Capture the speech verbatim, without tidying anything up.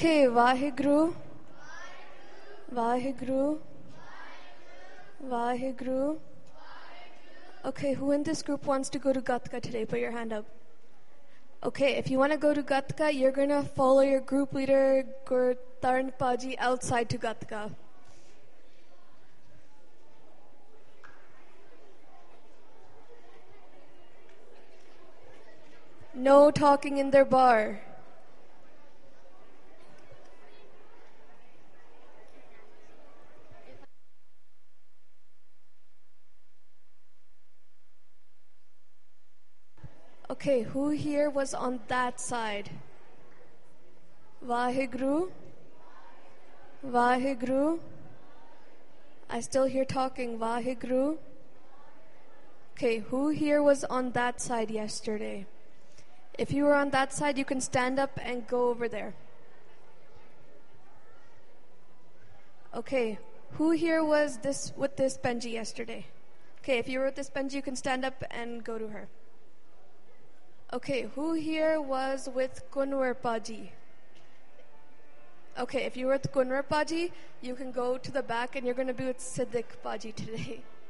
Okay, Vaheguru, Vaheguru, Vaheguru. Okay, who in this group wants to go to Gatka today? Put your hand up. Okay, if you want to go to Gatka, you're going to follow your group leader, Gurtarn Paji, outside to Gatka. No talking in their bar. Okay, who here was on that side? Vaheguru? Vaheguru? I still hear talking. Vaheguru? Okay, who here was on that side yesterday? If you were on that side, you can stand up and go over there. Okay, who here was this with this Benji yesterday? Okay, if you were with this Benji, you can stand up and go to her. Okay, who here was with Kunwar Paji? Okay, if you were with Kunwar Paji, you can go to the back and you're going to be with Siddiq Paji today.